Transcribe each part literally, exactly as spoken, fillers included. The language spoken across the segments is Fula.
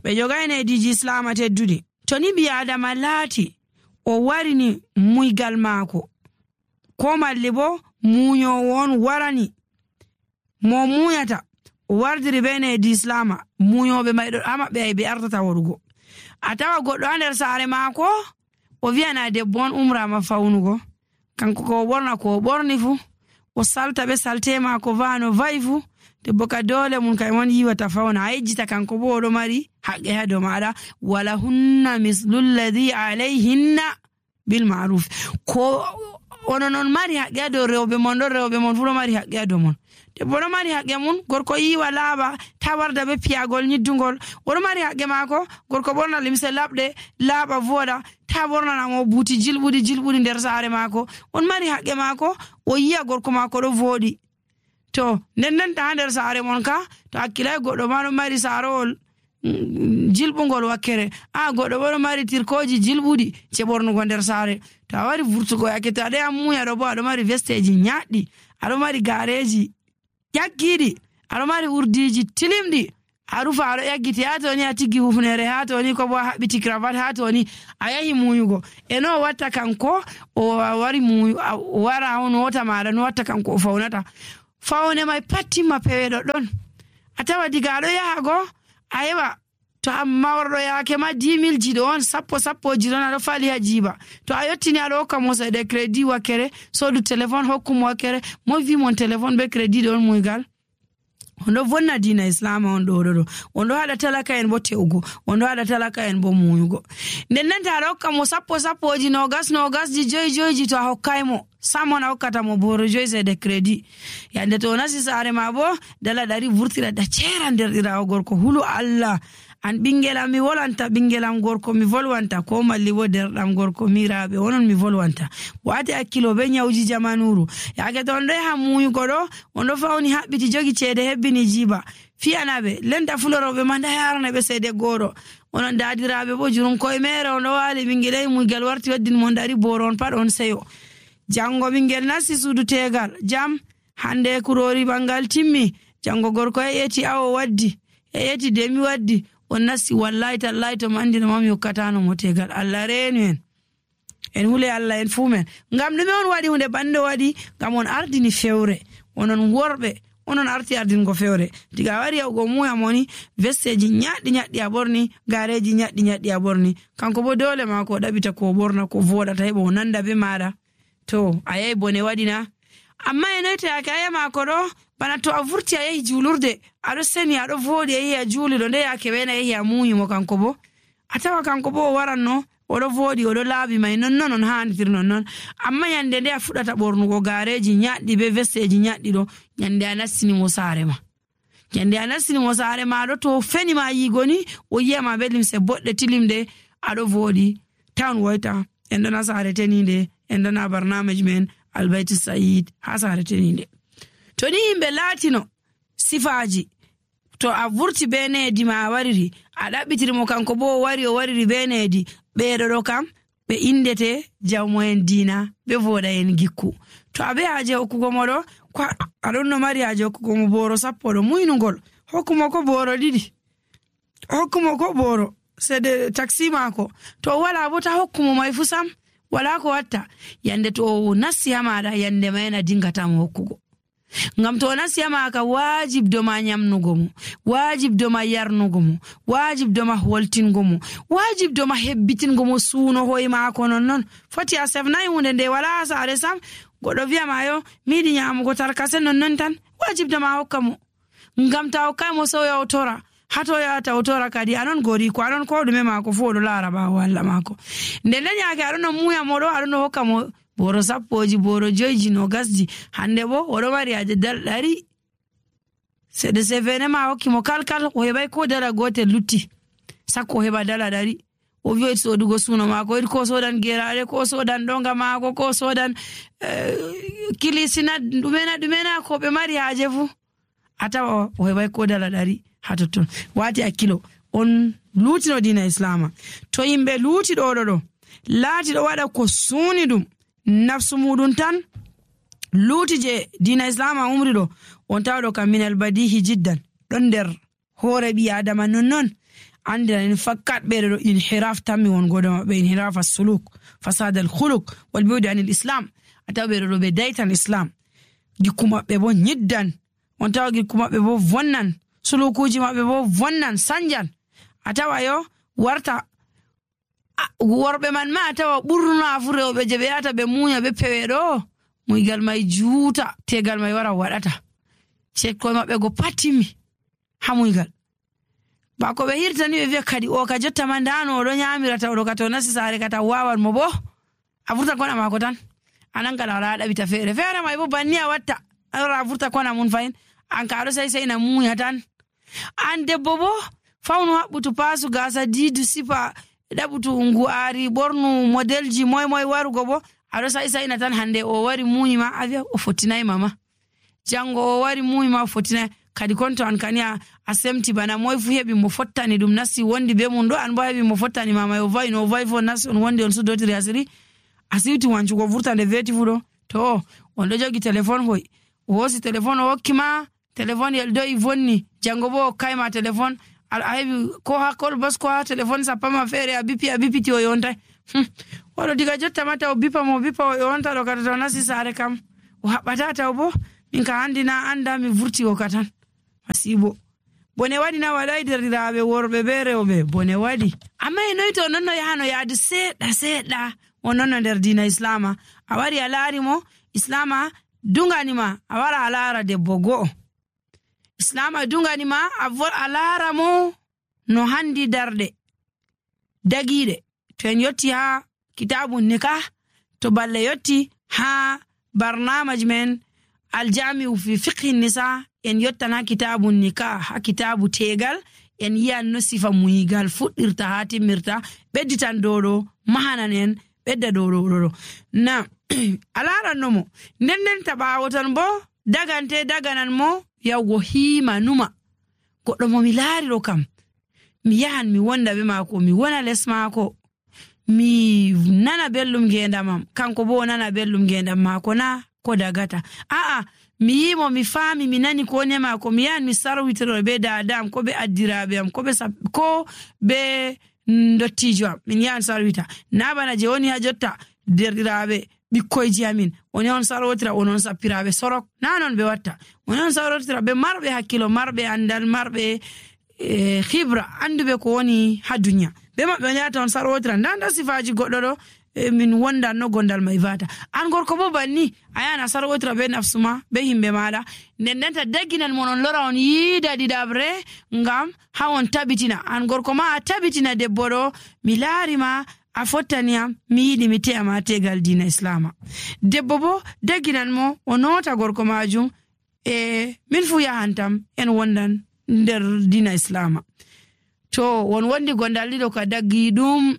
ɓe jogaine e diji islama teddude. To ni bi adama laati o warini muygal maako ko malli bo muñowo on warani mo muñata o wardiri bene di islama muñoɓe mayɗo amaɓɓe ay ɓe artata warugo a tawa goɗɗo ha nder saare maako o wiyana debbo on umrama fawnugo kanko ko borna ko borni fu o salta ɓe salte maako vano vayi fu debbo ka dole mun kay mon yiwata fawna a yejjita kanko bo oɗo mari haqqe ha dow maɗa wala hunna mislulladhi alayhinna bil ma'ruf ko ono non mari haqqe ha dow rewɓe mon ɗon rewɓe mon fu ɗo mari haqqe ha dow mon debbo ɗo mari haqqe mun gorko yiwa laaɓa ta warda be piyagol nyiddugol oɗo mari haqqe maako gorko ɓorna limse laɓɗe laaɓa voɗa ta ɓornanamo buuti jilɓuɗi jilɓuɗi nder saare maako on mari haqqe maako o yiya gorko maako ɗo voɗi to nden nden ta ha nder saare mon ka to hakkilay goɗɗo ma ɗo mari saarowol jilɓugol wakkere a goɗɗo bo ɗo mari tirkoji jilɓuɗi ce ɓornugo nder saare to a wari vurtugo yakke to aɗa muya ɗo bo aɗo mari vesteji ñaɗɗi aɗo mari gareji ƴaggiɗi aɗo mari urdiji tilimɗi a rufa aɗo ƴaggiti ha toni a tiggi hufnere ha toni ko bo a haɓɓiti cravate ha toni a yahi muyugo e no watta kanko o wari muyu o wara on wota maɗa no watta kanko o fawnata fawne may pattimma peweɗo ɗon a tawa diga aɗo yaha go a heɓa to a mawarɗo yaake ma dix mille ji ɗo on sappo sappoji ɗon aɗo fali ha jiiba to a yettini aɗo hokka mo seeɗe crédit wakkere sodu téléphone hokkumo wakkere mo wi mon téléphone be crédit ɗon muygal on ɗo vonna dina islama on ɗo ɗo ɗo on ɗo haɗa talaka en bo tewugo on ɗo haɗa talaka en bo muyugo nden nden ta aɗa hokka mo sappo sappoji nogas nogasji joyi joyiji to a hokkaymo samon a hokkata mo boro joyi seeɗe crédit yande to nasi saare ma bo dala ɗari vurtira da ceera nder ɗirawo gorko hulu Allah an ɓingelam mi volwanta ɓingelam gorko mi volwanta ko malli bo derɗam gorko miraɓe onon mi volwanta wati hakkilo be nyawji jamanuru yake to on ɗo yaha muyugo ɗo on ɗo fawni haɓɓiti jogi ceede hebbini jiba fiyanaɓe lenta fuloroɓe ma nda yarana ɓe seede goɗo onon dadiraɓe bo jurum koye mere on ɗo wali ɓinguel muygal warti waddin mon dari boro on pat on seyo jango ɓinguel nasti suudu tegal jam hande kurori ɓangal timmi jango gorko e yeti awo waddi e yeti demi waddi on nasti wallahi tallahi to mandina mami hokkatano mo tegal Allah reenu en en hule Allah en fu men ngam ɗume on waɗi hunde bande waɗi ngam on ardini fewre onon worɓe onon arti ardingo fewre diga wari yawgo muya moni vesteji ñaɗɗi ñaɗɗi a ɓorni gareji ñaɗɗi ñaɗɗi a ɓorni kanko bo dole ma ko ɗaɓita ko ɓorna ko voɗata heɓa o nanda be maɗa to a yahi bone waɗina amma e noyto yake a yama ko ɗo bana to a vurti a yahi julurde aɗo seni aɗo voɗi a yahi a juuli ɗo nde yake wena yahi a muñimo kanko bo a tawa kanko bo o waranno oɗo voɗi oɗo laaɓi may nonnon on handitir nonnon amma yande nde a fuɗata ɓornugo gareji ñaɗɗi be vesteji ñaɗɗi ɗo yande a nastinimo saare ma yande a nastinimo saare ma ɗo to feni ma yigoni o yiyama be limse boɗɗe tilimde aɗo voɗi tan woyta en ɗona saare teninde en ɗona barnamaji men albayti sayid ha saare teninde to ni yimɓe laatino sifaji to a vurti be needi ma a wariri a ɗaɓɓitirimo kanko bo o wari o wariri be needi ɓeeɗo ɗo kam ɓe indete jawmo en diina ɓe voɗa en gikku to a be haaje hokkugo mo ɗo ko aɗon no mari haaje hokkugo mo boro sappo ɗo muynugol hokkumo ko boro ɗiɗi hokkumo ko boro seede taxi maako to o wala bo ta hokkumo may fu sam wala ko watta yande to o nasti ha maɗa yande mayna dingatamo hokkugo ngam to nasti ha maka wajib doma nyamnugo mo wajib doma yarnugo mo wajib doma holtingo mo wajib doma hebbitingo mo suuno hoy maako non non foti a sefnay hunde nde wala saare sam goɗɗo wiya mayo miɗi nyamugo tarkase non non tan wajib doma hokka mo ngam ta hokkay mo so yaw tora hato yata o tora kadi anon gori ko anon ko ɗume maako fo ɗo laara ɓawo Allah maako nde nden yake aɗon no muya mo ɗo aɗon no hokka mo boro sappoji boro joyji no gasji hande bo oɗo mari haje dal ɗari seɗe sefene ma hokki mo kalkal o heɓay ko dala gotel lutti sakko o heɓa dala ɗari o wiyoyti sodugo suno maako yiɗi ko sodan geraɗe ko sodan ɗonga maako ko sodan kilisina ɗumena ɗumena ko ɓe mari haje fu a tawa o heɓay ko dala ɗari ha totton wati hakkilo on luutino dina islama to yimɓe luuti ɗo ɗo ɗo laati ɗo waɗa ko suuni ɗum nafsu muɗum tan luuti je dina islama umri ɗo on tawa ɗo kam minal badihi jiddan ɗon nder hore bi adama nonnon andira fakkat be do inhiraf tammi won godo be inhiraf as-suluk fasad al-khuluq wal bu'd an al-islam atabe do be daitan islam gikuma be bo nyiddan on tawa gikuma be bo vonnan sulukuji mabbe bo vonnan sanjan atawa yo warta worbe man ma atawa burna afurewbe je be ata be munya be pewedo muygal may juuta tegal may wara wadata cekko mabbe go patimi ha muygal ba ko be hirtani be vie kadi o ka jotta mandano do nyamira tawdo ka to nasi sare kata wawan mo bo afurta kona mako tan anan kala wala dabita fere fere may bo banniya watta ara afurta kona mun fayin an karo sai sai na munya tan an debbo bo fawnu habbutu pasu gasa didu sifa dabutu ngu ari bornu modelji moy moy warugo bo ado sai sai na tan hande o wari muyi ma avia o fotinai mama jango o wari muyi ma fotinai kadi konto an kania asemti bana moy fu hebi mo fottani dum nasi wondi be mun do an bo hebi mo fottani mama o vai no vai fo nasi on wondi on su dotiri asiri asiti wanchugo vurtande veti fudo to on do jogi telephone hoy o hosi telephone o kima telephone yel do i vonni jango bo kayma telephone al aybi ko ha kol bas ko ha telephone sa pama fere abipi abipiti o yonta hm wala diga jotta mata o bipa mo bipa o yonta do kata nasi sare kam o habata taw bo min ka andina anda mi vurti o katan masibo bone wadi na walai dirirabe worbe bere obe bone wadi amma eno to nonno yahano yaadi seda seda ononno der dina islama awari alari mo islama dungani ma awara alara de bogo islama dungani ma avor alara mo no handi darde dagide to en yotti ha kitabun nikah to balle yotti ha barnamaj men aljami'u fi fiqh an-nisa en yottana kitabun nikah ha kitabu tegal en yiyan no sifa muyigal fuddirta hati mirta bedditan dodo mahananen bedda dodo dodo na alara nomo nenden tabawotan bo dagante daganan mo yawo hima numa goddo mo mi laari do kam mi yahan mi wonda be mako mi wona les mako mi nana bellum gendamam kanko bo nana bellum gendam mako na ko dagata a a mi yimo mi fami mi nani ko nema ko mi yan mi sarwitiro be dadam ko be addirabe am ko be ko be ndottijo min yan sarwita na bana je woni ha jotta derdirabe bikkoyji amin woni on sarwotira onon sapirabe sorok nanon be watta woni on sarwotira be marbe hakkilo marbe andal marbe e khibra andube ko woni ha dunya be mabbe nyata on sarwotira ndanda sifaji goddo do e min wonda no gondal mai vata an gorko bo banni ayana sarwotira be nafsuma be himbe mala nendenta daginal monon lora on yida didabre ngam ha on tabitina an gorko ma tabitina debbodo milari ma afotaniam mi yidi mi tema tegal dina islama debbo bo daginan mo onota gorko majum e min fu yahantam en wondan der dina islama to won wondi gondal dido ka daggi dum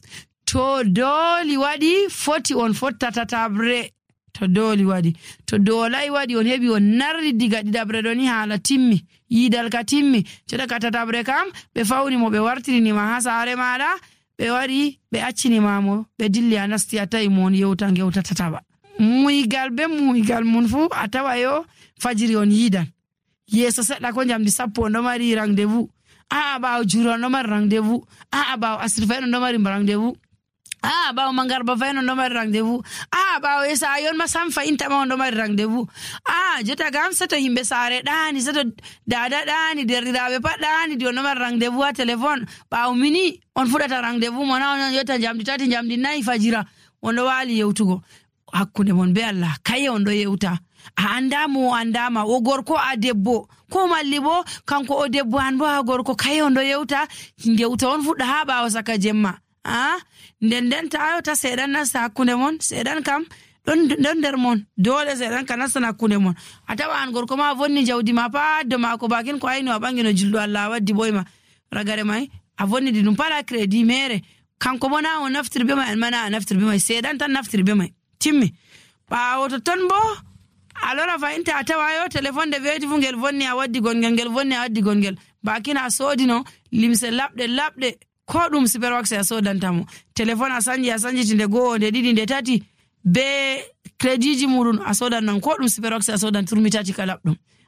to doli wadi foti on fottata tabre to doli wadi to dolai wadi on hebi on narri diga didabre doni hala timmi yidal ka timmi ceda ka tatabre kam be fawni mo be wartiri ni ma hasare mala be wari be accini mamo be dilli anasti atay mon yewta ngewta tataba muigal be muigal mun fu atawa yo fajiri on yidan yeso sedda ko jamdi sappo ndo mari rendez-vous a ba juro ndo mari rendez-vous a ba asrifa ndo mari rendez-vous ah bawo mangarba fayno ndo mari rendez-vous ah bawo esa yon ma sam fayinta ma ndo mari rendez-vous ah jota gam sato himbe sare dani sato dada dani derrirabe pat dani di on mari rendez-vous a telephone bawo mini on fudata rendez-vous mona on yota jamdi tati jamdi nayi fajira on do wali yewtugo hakkunde mon be Allah kaye on do yewta a andamo andama o gorko a debbo ko mallibo kanko o debbo an bo a gorko kaye on do yewta ngewta on fudda ha bawo saka jemma ah den den tayo ta sedan na sakune mon sedan kam don don der mon dole sedan kana sana kune mon atawa an gorko ma vonni jawdi ma pa de ma ko bakin ko ayno bangino jullu Allah waddi boyma ragare mai a vonni di dum pala credit mere kanko bona on naftir be mai mana naftir be mai sedan tan naftir be mai timmi ba woto ton bo alora fa inta atawa yo telephone de veti fungel vonni a waddi gongel ngel vonni a waddi gongel bakina sodino limse labde labde ko dum superwax ya sodantamo telephone asanji asanji tinde go de didi de tati be credit ji murun asodan nan ko dum superwax ya sodan turmi tati kalabdum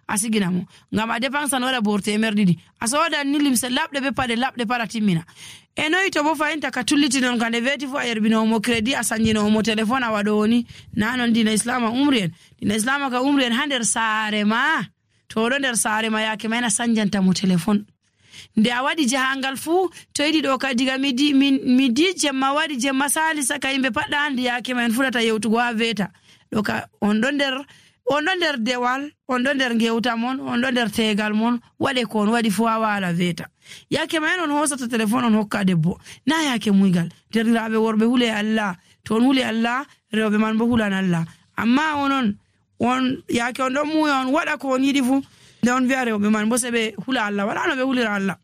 asigina mo ngam a dépense wala borte merdidi asoda nilim se labde be pade labde para timina e noy to bo fainta ka tulliti non kande veti fo yerbino mo credit asanjino mo telephone a wado woni nanon dina islama umrien dina islama ka umrien hander saare ma to do der saare ma yake mayna sanjanta mo telephone nde a wadi jahangal fu to yidi do ka diga midi midi jemma wadi jemma sali saka yimbe padda handi yake men furata yewtugo ha veta do ka on don der on don der dewal on don der gewta mon on don der tegal mon wade ko on wadi fu wala veta yake men on hosata telephone on hokka debbo na yake muygal derirabe worbe hule Allah to on hule Allah rewbe man bo hulan Allah amma onon on yake on do muyo on wada ko on yidi fu don viare be man bo sebe hula Allah wala no be hulira Allah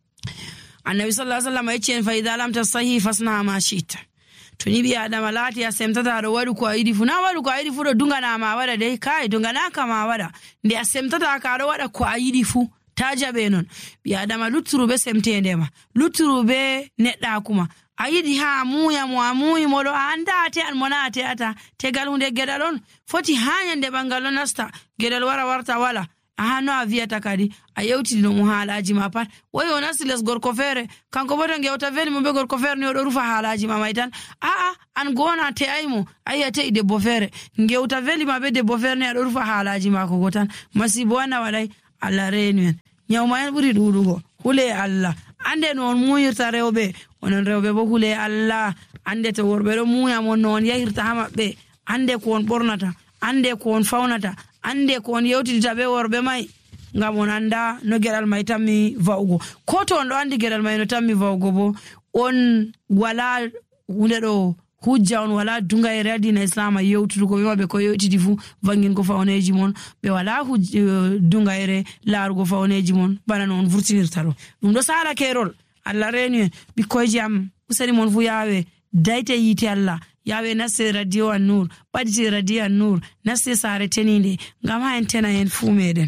annabi sallallahu alaihi wasallam yace fa idha lam tasahi fasna ma shita to ni bi adama lati ya semtata do wadu ko ayidi fu na wadu ko ayidi fu do dunga na ma wada dai kai dunga na kama wada ndi a semtata ka do wada ko ayidi fu tajabe non bi adama luturu be semtende ma luturu be nedda kuma ayidi ha muya mo amuyi mo do anda ate al monate ata tegal hunde gedalon foti hanyande bangalon nasta gedal wara warta wala ahano avia takadi ayeuti no muhalaji mapat wayo nasiles gorko fere kanko boto ngewta veli mo be gorko fere ni o do rufa halaji mamaitan a a an gona te aymo ayate ide bo fere ngewta veli mabe de bo fere ni do rufa halaji mako gotan masibo wana walai alla renuen nyawma en buri dudugo hule Allah ande non muyirta rewbe onon rewbe bo hule Allah ande to worbe do muya mon non yahirta hamabbe ande ko on bornata ande ko on fawnata ande ko on yewtidita be worbe mai ngam on anda no geral mai tammi vawgo ko to on do andi geral mai no tammi vawgo bo on wala hunde do hujja on wala dunga e radi na islam yewtudu ko yobe ko yewtidi fu vangin ko fawneji mon be wala dunga ere largo fawneji mon bana non vurtinirtalo dum do sala kerol alla renu bikoji am usari mon fu yawe daite yiti Allah yawe nase radio an-nur baditi radio an-nur nase sare teninde ngam ha entena en fu meden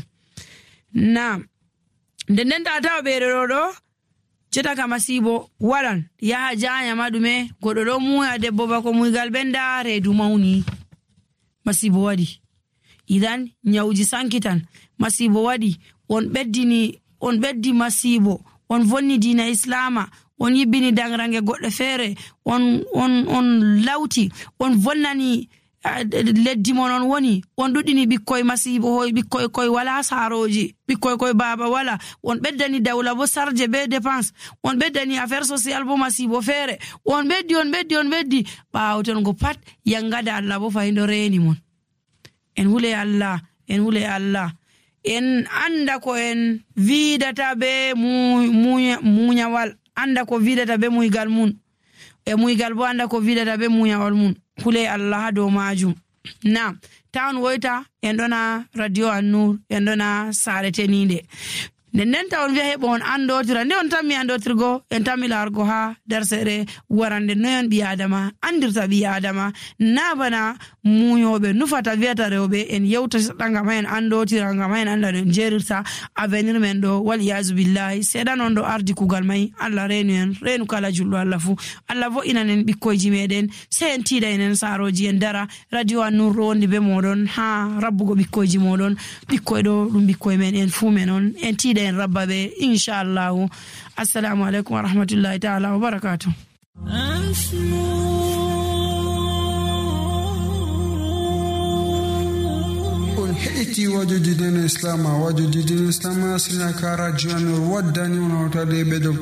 na den da taw be do jeta ka masibo walan ya jaanya madume godo do muya debbo bako muygal benda redu mauni masibo wadi idan nyawji sankitan masibo wadi on beddini on beddi masibo on vonni dina islama on yibini dangrange godde fere on on on lawti on vonnani leddi mon on woni on dudini bikkoy masibo hoy bikkoy koy wala saroji bikkoy koy baba wala on beddani dawla bo sarje be dépense on beddani affaire sociale bo masibo fere on beddi on beddi on beddi baawton go pat yangada Allah bo fayindo reeni mon en hule Allah en hule Allah en anda ko en vidata be mu munyawal anda ko vidata be muygal mun e muygal bo anda ko vidata be munyawal mun hule Allah do majum na town woita en dona radio an-nur en dona sare teninde nen tawn wi'a hebo on andotira nde on tammi andotirgo en tammi largo ha dersere warande noyon bi adama andirta bi adama na bana muyobe nufata viata rewbe en yewta danga men andotira ngam men anda en jerirta avenir men do wal yaz billahi sedan on do ardi kugal mai Allah renu en renu kala jullo Allah fu Allah vo inanen bikkoji meden sen tida enen saroji en dara radio an-nur rondi be modon ha rabbugo bikkoji modon bikkoy do dum bikkoy men en fu menon en tida en rabbabe inshallah. Assalamu alaikum wa rahmatullahi ta'ala wa barakatuh. Haiti wajujidin Islam wajujidin Islam asina kara janu wadani unawtade be